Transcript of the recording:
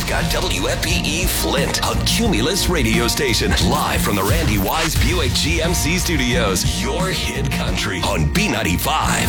Alaska, WFPE Flint, a Cumulus radio station. Live from the Randy Wise Buick GMC studios. Your hit country on B95.